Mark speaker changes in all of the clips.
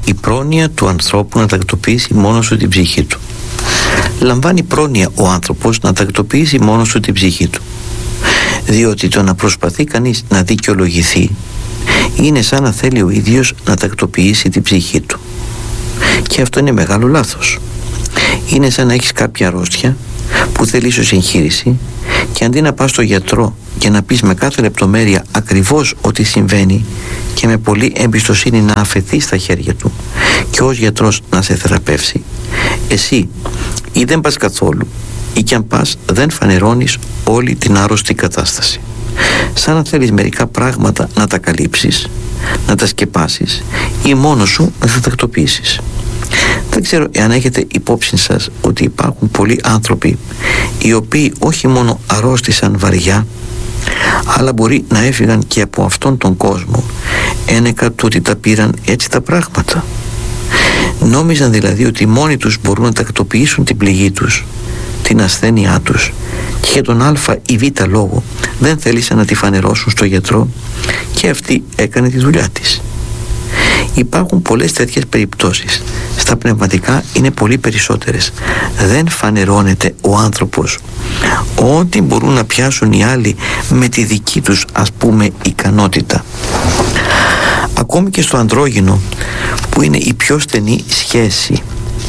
Speaker 1: η πρόνοια του ανθρώπου να τακτοποιήσει μόνος του την ψυχή του. Λαμβάνει πρόνοια ο άνθρωπος να τακτοποιήσει μόνος του την ψυχή του, διότι το να προσπαθεί κανείς να δικαιολογηθεί είναι σαν να θέλει ο ίδιος να τακτοποιήσει την ψυχή του, και αυτό είναι μεγάλο λάθος. Είναι σαν να έχεις κάποια αρρώστια που θέλει ίσως εγχείρηση, και αντί να πας στο γιατρό και να πεις με κάθε λεπτομέρεια ακριβώς ό,τι συμβαίνει και με πολλή εμπιστοσύνη να αφαιθείς στα χέρια του και ως γιατρός να σε θεραπεύσει, εσύ ή δεν πας καθόλου, ή κι αν πας δεν φανερώνεις όλη την άρρωστη κατάσταση. Σαν να θέλεις μερικά πράγματα να τα καλύψεις, να τα σκεπάσεις ή μόνος σου να τα τακτοποιήσεις. Δεν ξέρω εάν έχετε υπόψη σας ότι υπάρχουν πολλοί άνθρωποι οι οποίοι όχι μόνο αρρώστησαν βαριά, αλλά μπορεί να έφυγαν και από αυτόν τον κόσμο ένεκα του ότι τα πήραν έτσι τα πράγματα. Νόμιζαν δηλαδή ότι μόνοι τους μπορούν να τακτοποιήσουν την πληγή τους, την ασθένειά τους, και για τον α ή β λόγο δεν θέλησαν να τη φανερώσουν στο γιατρό, και αυτή έκανε τη δουλειά της. Υπάρχουν πολλές τέτοιες περιπτώσεις. Στα πνευματικά είναι πολύ περισσότερες. Δεν φανερώνεται ο άνθρωπος ό,τι μπορούν να πιάσουν οι άλλοι με τη δική τους, ας πούμε, ικανότητα. Ακόμη και στο ανδρόγυνο, που είναι η πιο στενή σχέση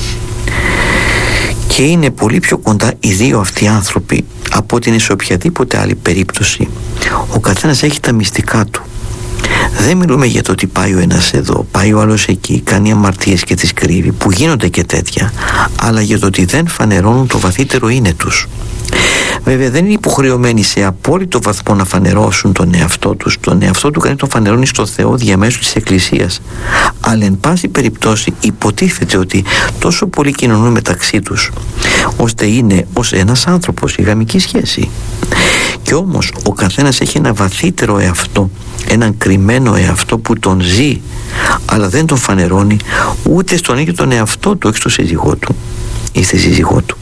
Speaker 1: και είναι πολύ πιο κοντά οι δύο αυτοί άνθρωποι από ότι είναι σε οποιαδήποτε άλλη περίπτωση, ο καθένας έχει τα μυστικά του. Δεν μιλούμε για το ότι πάει ο ένας εδώ, πάει ο άλλος εκεί, κάνει αμαρτίες και τις κρύβει, που γίνονται και τέτοια, αλλά για το ότι δεν φανερώνουν το βαθύτερο είναι τους. Βέβαια δεν είναι υποχρεωμένοι σε απόλυτο βαθμό να φανερώσουν τον εαυτό τους. Τον εαυτό του κανείς τον φανερώνει στο Θεό διαμέσου της Εκκλησίας, αλλά εν πάση περιπτώσει υποτίθεται ότι τόσο πολύ κοινωνούν μεταξύ τους ώστε είναι ως ένας άνθρωπος η γαμική σχέση. Και όμως ο καθένας έχει ένα βαθύτερο εαυτό, έναν κρυμμένο εαυτό που τον ζει, αλλά δεν τον φανερώνει ούτε στον ίδιο τον εαυτό του, όχι στο σύζυγό του ή στη σύζυγό του.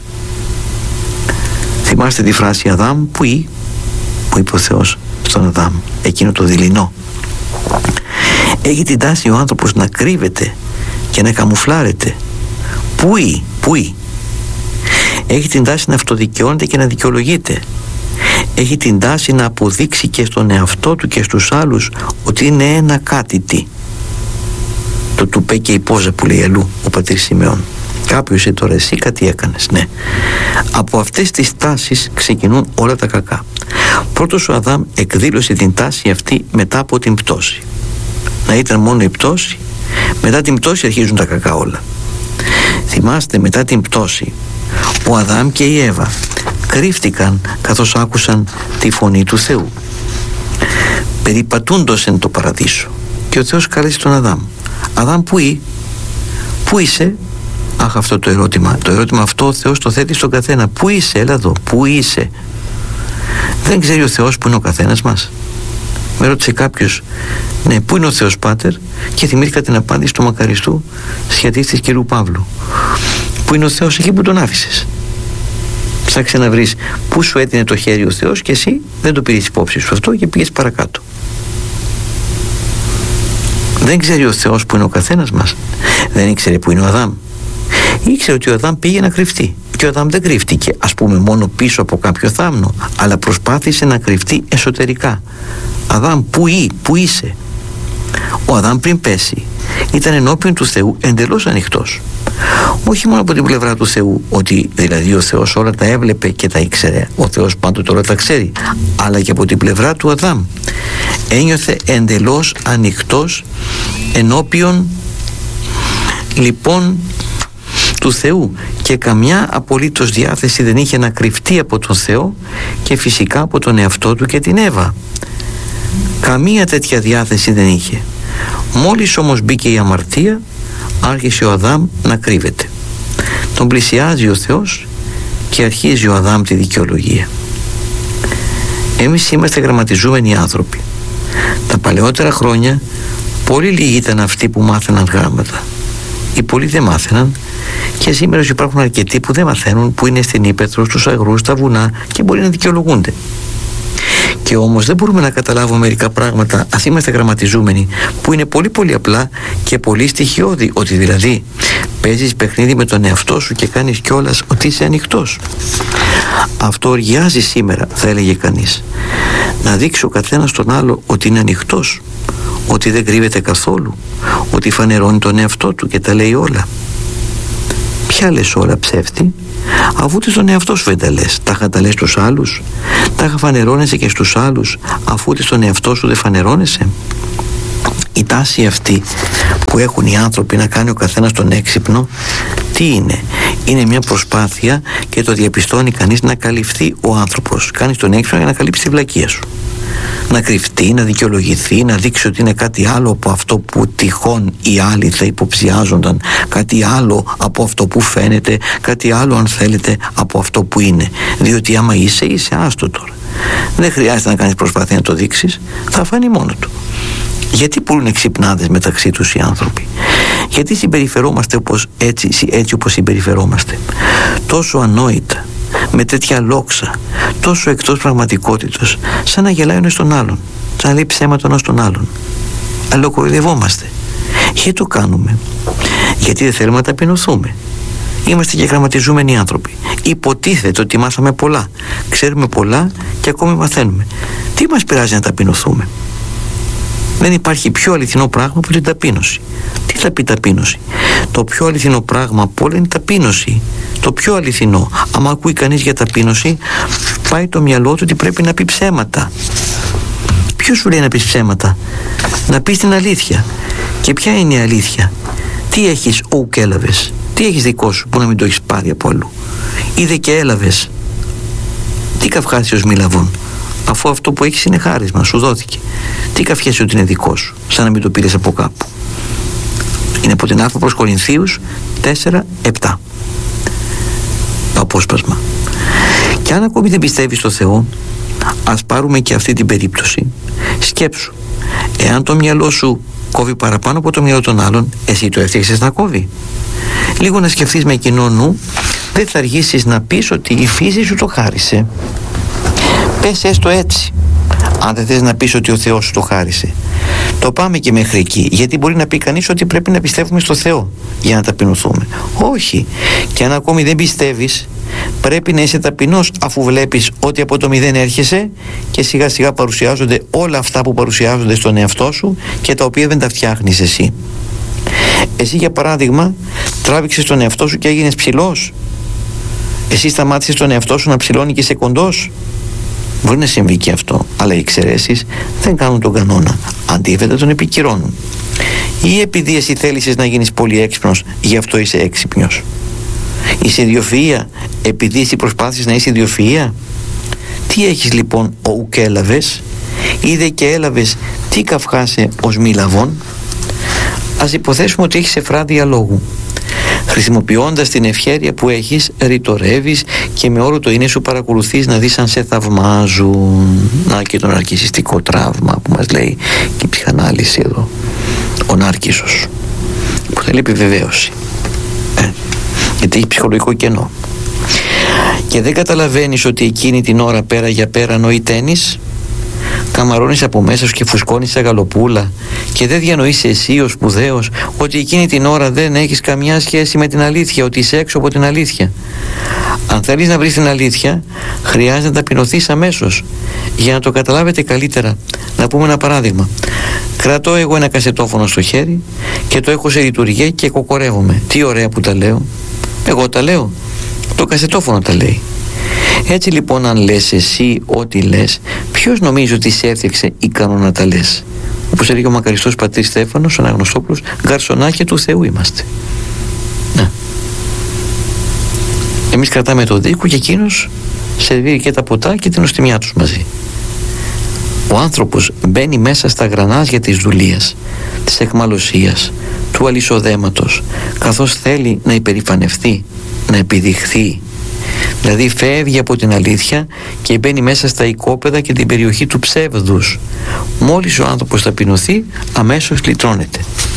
Speaker 1: Θυμάστε τη φράση Αδάμ που είπε ο Θεός στον Αδάμ, εκείνο το δειλινό. Έχει την τάση ο άνθρωπος να κρύβεται και να καμουφλάρεται. Πού έχει την τάση να αυτοδικαιώνεται και να δικαιολογείται. Έχει την τάση να αποδείξει και στον εαυτό του και στους άλλους ότι είναι ένα κάτι τι. Το τουπέ και η πόζα που λέει αλλού ο πατήρ Σιμεών. Κάποιος τώρα εσύ κάτι έκανες, ναι. Από αυτές τις τάσεις ξεκινούν όλα τα κακά. Πρώτος ο Αδάμ εκδήλωσε την τάση αυτή μετά από την πτώση. Να ήταν μόνο η πτώση, μετά την πτώση αρχίζουν τα κακά όλα. Θυμάστε, μετά την πτώση ο Αδάμ και η Εύα κρύφτηκαν καθώς άκουσαν τη φωνή του Θεού, περιπατούντος εν το παραδείσο, και ο Θεός κάλεσε τον Αδάμ. Αδάμ, πού είσαι? Αχ, αυτό το ερώτημα αυτό ο Θεός το θέτει στον καθένα. Πού είσαι? Έλα εδώ, πού είσαι? Δεν ξέρει ο Θεός που είναι ο καθένας μας? Με ρώτησε κάποιος, ναι, πού είναι ο Θεός Πάτερ? Και θυμήθηκα την απάντηση του μακαριστού σχετίστης κ. Παύλου. Πού είναι ο Θεός? Εκεί που τον άφησες. Ψάξε να βρεις πού σου έτεινε το χέρι ο Θεός και εσύ δεν το πήρες υπόψη σου αυτό και πήγες παρακάτω. Δεν ξέρει ο Θεός που είναι ο καθένας μας? Δεν ήξερε που είναι ο Αδάμ? Ήξερε ότι ο Αδάμ πήγε να κρυφτεί, και ο Αδάμ δεν κρύφτηκε, ας πούμε, μόνο πίσω από κάποιο θάμνο, αλλά προσπάθησε να κρυφτεί εσωτερικά. Αδάμ, πού είσαι? Ο Αδάμ πριν πέσει ήταν ενώπιον του Θεού εντελώς ανοιχτός. Όχι μόνο από την πλευρά του Θεού, ότι δηλαδή ο Θεός όλα τα έβλεπε και τα ήξερε, ο Θεός πάντοτε όλα τα ξέρει, αλλά και από την πλευρά του Αδάμ ένιωθε εντελώς ανοιχτός ενώπιον λοιπόν του Θεού, και καμιά απολύτως διάθεση δεν είχε να κρυφτεί από τον Θεό και φυσικά από τον εαυτό του και την Εύα. Καμία τέτοια διάθεση δεν είχε. Μόλις όμως μπήκε η αμαρτία, άρχισε ο Αδάμ να κρύβεται. Τον πλησιάζει ο Θεός και αρχίζει ο Αδάμ τη δικαιολογία. Εμείς είμαστε γραμματιζούμενοι άνθρωποι. Τα παλαιότερα χρόνια πολύ λίγοι ήταν αυτοί που μάθαιναν γράμματα. Οι πολλοί δεν μάθαιναν, και σήμερα υπάρχουν αρκετοί που δεν μαθαίνουν, που είναι στην ύπαιθρο, στους αγρούς, στα βουνά, και μπορεί να δικαιολογούνται. Και όμως δεν μπορούμε να καταλάβουμε μερικά πράγματα, ας είμαστε γραμματιζούμενοι, που είναι πολύ πολύ απλά και πολύ στοιχειώδη, ότι δηλαδή παίζεις παιχνίδι με τον εαυτό σου και κάνεις κιόλας ότι είσαι ανοιχτός. Αυτό οργιάζει σήμερα, θα έλεγε κανείς. Να δείξει ο καθένας τον άλλο ότι είναι ανοιχτός, ότι δεν κρύβεται καθόλου, ότι φανερώνει τον εαυτό του και τα λέει όλα. Ποια λες όλα, ψεύτη? Αφού ούτε στον εαυτό σου δεν τα λες, τα λες στους άλλους, τα φανερώνεσαι και στους άλλους, αφού ούτε στον εαυτό σου δεν φανερώνεσαι. Η τάση αυτή που έχουν οι άνθρωποι να κάνει ο καθένας τον έξυπνο, τι είναι? Είναι μια προσπάθεια, και το διαπιστώνει κανείς, να καλυφθεί ο άνθρωπος. Κάνεις τον έξυπνο για να καλύψει τη βλακεία σου, να κρυφτεί, να δικαιολογηθεί, να δείξει ότι είναι κάτι άλλο από αυτό που τυχόν οι άλλοι θα υποψιάζονταν, κάτι άλλο από αυτό που φαίνεται, κάτι άλλο, αν θέλετε, από αυτό που είναι. Διότι άμα είσαι άστο τώρα. Δεν χρειάζεται να κάνεις προσπάθεια να το δείξεις, θα φανεί μόνο του. Γιατί πουλούν ξυπνάδες μεταξύ τους οι άνθρωποι? Γιατί συμπεριφερόμαστε έτσι όπως συμπεριφερόμαστε, τόσο ανόητα, με τέτοια λόξα, τόσο εκτός πραγματικότητος, σαν να γελάει ο ένας τον άλλον, σαν να λέει ψέματα ο ένας τον άλλον. Αλλοκοϊδευόμαστε. Γιατί το κάνουμε? Γιατί δεν θέλουμε να ταπεινωθούμε. Είμαστε και γραμματιζούμενοι άνθρωποι. Υποτίθεται ότι μάθαμε πολλά, ξέρουμε πολλά και ακόμη μαθαίνουμε. Τι μας πειράζει να ταπεινωθούμε? Δεν υπάρχει πιο αληθινό πράγμα από την ταπείνωση. Τι θα πει ταπείνωση? Το πιο αληθινό πράγμα από όλα είναι η ταπείνωση. Το πιο αληθινό. Άμα ακούει κανείς για ταπείνωση, πάει το μυαλό του ότι πρέπει να πει ψέματα. Ποιος σου λέει να πεις ψέματα? Να πεις την αλήθεια. Και ποια είναι η αλήθεια? Τι έχεις και έλαβες? Τι έχεις δικό σου που να μην το έχεις πάρει από αλλού? Είδε και έλαβες. Τι καυχάσιος Μήλαβον, αφού αυτό που έχεις είναι χάρισμα, σου δόθηκε. Τι καυχέσαι ότι είναι δικό σου, σαν να μην το πήρες από κάπου? Είναι από την Α προς Κορινθίους 4:7. Το απόσπασμα. Και αν ακόμη δεν πιστεύεις στο Θεό, ας πάρουμε και αυτή την περίπτωση. Σκέψου, εάν το μυαλό σου κόβει παραπάνω από το μυαλό των άλλων, εσύ το έφτιαξες να κόβει? Λίγο να σκεφτείς με κοινό νου, δεν θα αργήσεις να πεις ότι η φύση σου το χάρισε. Πες έστω έτσι, αν δεν θες να πεις ότι ο Θεός σου το χάρισε. Το πάμε και μέχρι εκεί, γιατί μπορεί να πει κανείς ότι πρέπει να πιστεύουμε στο Θεό για να ταπεινωθούμε. Όχι. Και αν ακόμη δεν πιστεύεις, πρέπει να είσαι ταπεινός, αφού βλέπεις ότι από το μηδέν έρχεσαι και σιγά σιγά παρουσιάζονται όλα αυτά που παρουσιάζονται στον εαυτό σου και τα οποία δεν τα φτιάχνεις εσύ. Εσύ, για παράδειγμα, τράβηξες τον εαυτό σου και έγινες ψηλός. Εσύ σταμάτησες τον εαυτό σου να ψηλώνει και είσαι κοντός. Μπορεί να συμβεί και αυτό, αλλά οι εξαιρέσεις δεν κάνουν τον κανόνα, αντίθετα τον επικυρώνουν. Ή επειδή εσύ θέλησες να γίνεις πολύ έξυπνος, γι' αυτό είσαι έξυπνος? Είσαι ιδιοφυΐα, επειδή εσύ προσπάθησες να είσαι ιδιοφυΐα? Τι έχεις λοιπόν και έλαβες? Είδε και έλαβες, τι καυχάσαι ως Μήλαβον? Ας υποθέσουμε ότι έχεις εφράδια λόγου. Χρησιμοποιώντας την ευχέρεια που έχεις, ρητορεύεις και με όλο το είναι σου παρακολουθείς να δεις αν σε θαυμάζουν. Να, και το ναρκισσιστικό τραύμα που μας λέει και η ψυχανάλυση εδώ, ο νάρκισσος, που θέλει επιβεβαίωση, γιατί έχει ψυχολογικό κενό. Και δεν καταλαβαίνεις ότι εκείνη την ώρα πέρα για πέρα νοεί τένις, καμαρώνεις από μέσα σου και φουσκώνεις σαν γαλοπούλα, και δεν διανοείς εσύ ο σπουδαίος ότι εκείνη την ώρα δεν έχεις καμιά σχέση με την αλήθεια, ότι είσαι έξω από την αλήθεια. Αν θέλεις να βρεις την αλήθεια, χρειάζεται να ταπεινωθείς αμέσως. Για να το καταλάβετε καλύτερα, να πούμε ένα παράδειγμα. Κρατώ εγώ ένα κασετόφωνο στο χέρι και το έχω σε λειτουργία και κοκορεύομαι. Τι ωραία που τα λέω. Εγώ τα λέω, το κασετόφωνο τα λέει. Έτσι λοιπόν, αν λες εσύ ό,τι λες, ποιος νομίζει ότι σε έφτιαξε ικανό να τα λες? Όπως έλεγε ο μακαριστός πατήρ Στέφανος, ο Αναγνωστόπουλος, γαρσονάκια του Θεού είμαστε. Ναι. Εμείς κρατάμε το δίκο και εκείνος σερβίρει και τα ποτά και την οστιμιά τους μαζί. Ο άνθρωπος μπαίνει μέσα στα γρανάζια της δουλείας, της εχμαλωσίας, του αλυσοδέματος, καθώς θέλει να υπερηφανευτεί, να επιδειχθεί. Δηλαδή φεύγει από την αλήθεια και μπαίνει μέσα στα οικόπεδα και την περιοχή του ψεύδους. Μόλις ο άνθρωπος ταπεινωθεί, αμέσως λυτρώνεται.